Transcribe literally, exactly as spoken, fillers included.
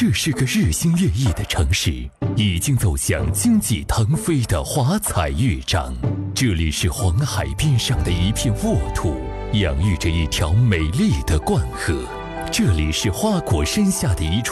这是个日新月异的城市，已经走向经济腾飞的华彩乐章。这里是黄海边上的一片沃土，养育着一条美丽的灌河。这里是花果山下的一处